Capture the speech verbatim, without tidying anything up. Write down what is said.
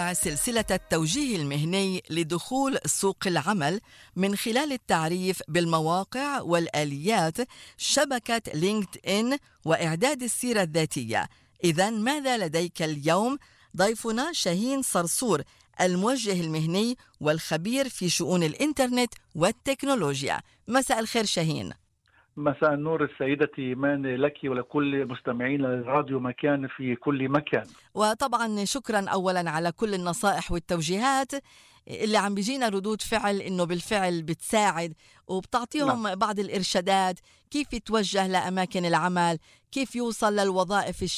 نتابع سلسلة التوجيه المهني لدخول سوق العمل من خلال التعريف بالمواقع والآليات شبكة لينكد إن وإعداد السيرة الذاتية. إذن ماذا لديك اليوم؟ ضيفنا شاهين صرصور، الموجه المهني والخبير في شؤون الإنترنت والتكنولوجيا. مساء الخير شاهين. مساء النور السيدتي إيمان لك ولكل مستمعين الراديو مكان في كل مكان. وطبعا شكرا أولا على كل النصائح والتوجيهات اللي عم بيجينا ردود فعل إنه بالفعل بتساعد وبتعطيهم نعم. بعض الإرشادات كيف يتوجه لأماكن العمل، كيف يوصل للوظائف